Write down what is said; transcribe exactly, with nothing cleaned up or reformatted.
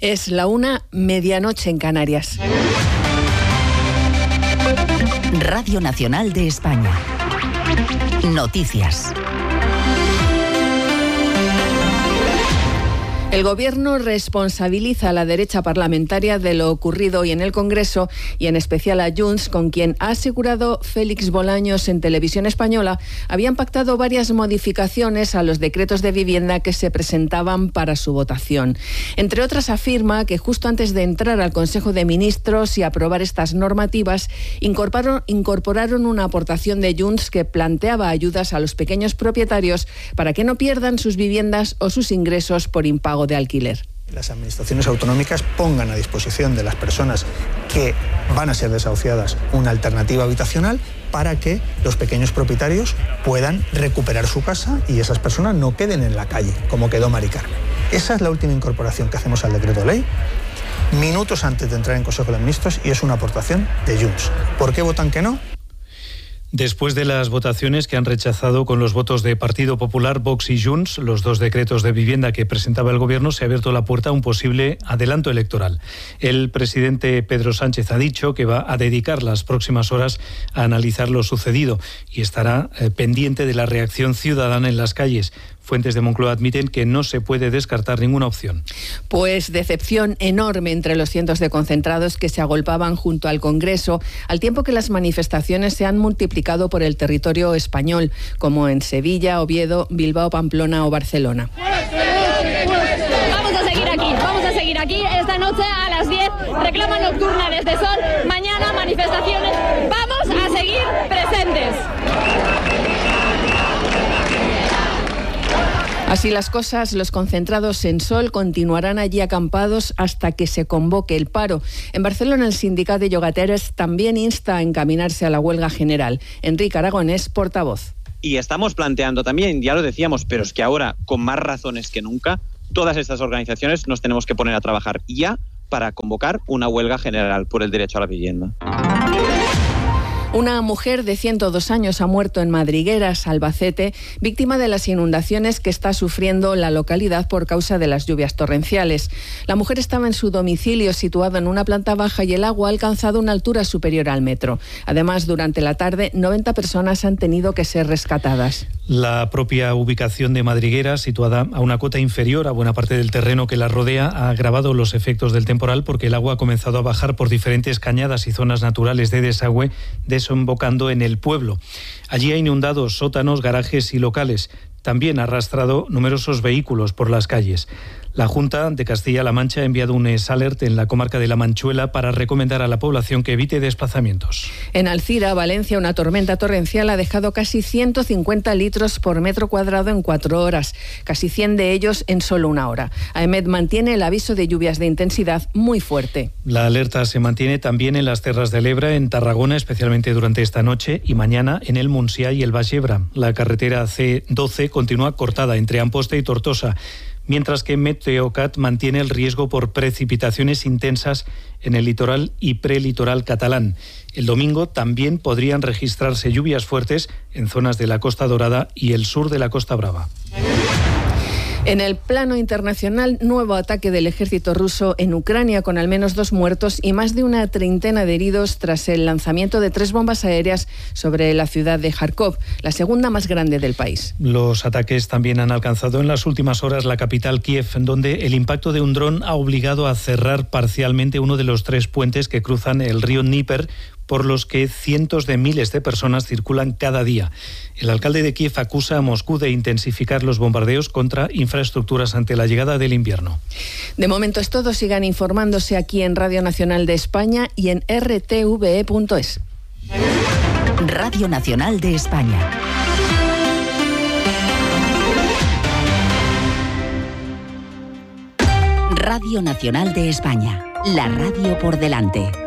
Es la una, medianoche en Canarias. Radio Nacional de España. Noticias. El Gobierno responsabiliza a la derecha parlamentaria de lo ocurrido hoy en el Congreso y en especial a Junts, con quien ha asegurado Félix Bolaños en Televisión Española, habían pactado varias modificaciones a los decretos de vivienda que se presentaban para su votación. Entre otras, afirma que justo antes de entrar al Consejo de Ministros y aprobar estas normativas, incorporaron, incorporaron una aportación de Junts que planteaba ayudas a los pequeños propietarios para que no pierdan sus viviendas o sus ingresos por impago de alquiler. Las administraciones autonómicas pongan a disposición de las personas que van a ser desahuciadas una alternativa habitacional para que los pequeños propietarios puedan recuperar su casa y esas personas no queden en la calle, como quedó Mari Carmen. Esa es la última incorporación que hacemos al decreto ley, minutos antes de entrar en Consejo de Ministros, y es una aportación de Junts. ¿Por qué votan que no? Después de las votaciones que han rechazado con los votos de Partido Popular, Vox y Junts los dos decretos de vivienda que presentaba el Gobierno, se ha abierto la puerta a un posible adelanto electoral. El presidente Pedro Sánchez ha dicho que va a dedicar las próximas horas a analizar lo sucedido y estará eh, pendiente de la reacción ciudadana en las calles. Fuentes de Moncloa admiten que no se puede descartar ninguna opción. Pues decepción enorme entre los cientos de concentrados que se agolpaban junto al Congreso, al tiempo que las manifestaciones se han multiplicado por el territorio español, como en Sevilla, Oviedo, Bilbao, Pamplona o Barcelona. Vamos a seguir aquí, vamos a seguir aquí. Esta noche a las diez, reclama nocturna desde Sol. Mañana manifestaciones. Vamos a seguir presentes. Así las cosas, los concentrados en Sol continuarán allí acampados hasta que se convoque el paro. En Barcelona, el sindicato de llogateres también insta a encaminarse a la huelga general. Enrique Aragonés, portavoz. Y estamos planteando también, ya lo decíamos, pero es que ahora, con más razones que nunca, todas estas organizaciones nos tenemos que poner a trabajar ya para convocar una huelga general por el derecho a la vivienda. Una mujer de ciento dos años ha muerto en Madrigueras, Albacete, víctima de las inundaciones que está sufriendo la localidad por causa de las lluvias torrenciales. La mujer estaba en su domicilio situado en una planta baja y el agua ha alcanzado una altura superior al metro. Además, durante la tarde, noventa personas han tenido que ser rescatadas. La propia ubicación de Madrigueras, situada a una cota inferior a buena parte del terreno que la rodea, ha agravado los efectos del temporal porque el agua ha comenzado a bajar por diferentes cañadas y zonas naturales de desagüe, desembocando en el pueblo. Allí ha inundado sótanos, garajes y locales. También ha arrastrado numerosos vehículos por las calles. La Junta de Castilla-La Mancha ha enviado un S-Alert en la comarca de La Manchuela para recomendar a la población que evite desplazamientos. En Alcira, Valencia, una tormenta torrencial ha dejado casi ciento cincuenta litros por metro cuadrado en cuatro horas, casi cien de ellos en solo una hora. AEMET mantiene el aviso de lluvias de intensidad muy fuerte. La alerta se mantiene también en las Terras de l'Ebre, en Tarragona, especialmente durante esta noche, y mañana en el Montsià y el Baix Ebre. La carretera C doce continúa cortada entre Amposta y Tortosa, mientras que Meteocat mantiene el riesgo por precipitaciones intensas en el litoral y prelitoral catalán. El domingo también podrían registrarse lluvias fuertes en zonas de la Costa Dorada y el sur de la Costa Brava. En el plano internacional, nuevo ataque del ejército ruso en Ucrania con al menos dos muertos y más de una treintena de heridos tras el lanzamiento de tres bombas aéreas sobre la ciudad de Kharkov, la segunda más grande del país. Los ataques también han alcanzado en las últimas horas la capital Kiev, donde el impacto de un dron ha obligado a cerrar parcialmente uno de los tres puentes que cruzan el río Dnieper, por los que cientos de miles de personas circulan cada día. El alcalde de Kiev acusa a Moscú de intensificar los bombardeos contra infraestructuras ante la llegada del invierno. De momento es todo. Sigan informándose aquí en Radio Nacional de España y en r t v e punto es. Radio Nacional de España. Radio Nacional de España. La radio por delante.